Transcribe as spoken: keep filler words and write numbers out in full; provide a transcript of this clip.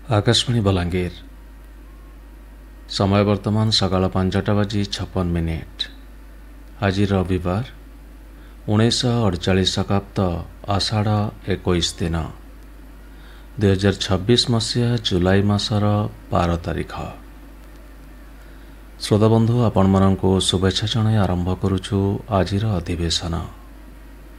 आकाशवाणी बलांगीर समय वर्तमान सकाल पांचटा बाजी छप्पन मिनिट। आज रविवार उन्नीस अड़चाश शकाब्द आषाढ़ इक्कीस दिन दुई हजार छब्बीस मसीहा जुलाई मासर बार तारीख। श्रोता बंधु आपण मानक शुभेच्छा जणाई आरंभ करुछु आज अधिवेशन।